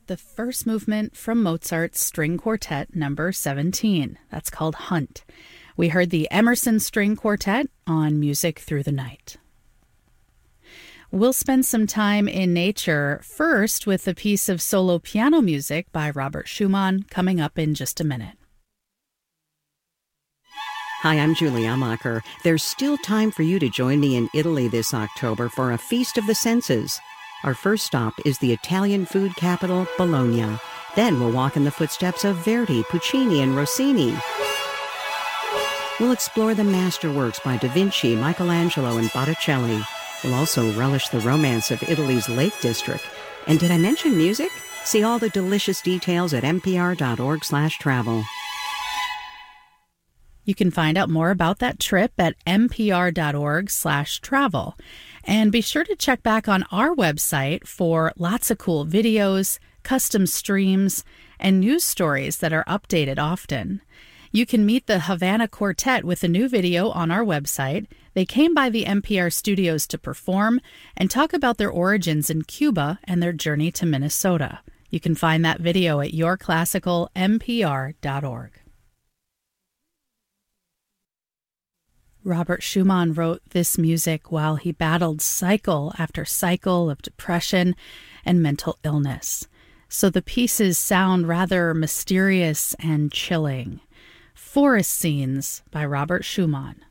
the first movement from Mozart's String Quartet number 17. That's called Hunt. We heard the Emerson String Quartet on Music Through the Night. We'll spend some time in nature, first with a piece of solo piano music by Robert Schumann coming up in just a minute. Hi, I'm Julie Amacher. There's still time for you to join me in Italy this October for a Feast of the Senses. Our first stop is the Italian food capital, Bologna. Then we'll walk in the footsteps of Verdi, Puccini, and Rossini. We'll explore the masterworks by Da Vinci, Michelangelo, and Botticelli. We'll also relish the romance of Italy's Lake District. And did I mention music? See all the delicious details at npr.org/travel. You can find out more about that trip at npr.org/travel. And be sure to check back on our website for lots of cool videos, custom streams, and news stories that are updated often. You can meet the Havana Quartet with a new video on our website. They came by the NPR studios to perform and talk about their origins in Cuba and their journey to Minnesota. You can find that video at yourclassicalnpr.org. Robert Schumann wrote this music while he battled cycle after cycle of depression and mental illness. So the pieces sound rather mysterious and chilling. Forest Scenes by Robert Schumann.